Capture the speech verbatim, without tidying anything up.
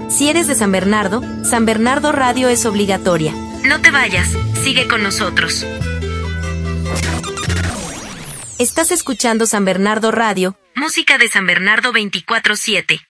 Si eres de San Bernardo, San Bernardo Radio es obligatoria. No te vayas, sigue con nosotros. Estás escuchando San Bernardo Radio, música de San Bernardo veinticuatro siete.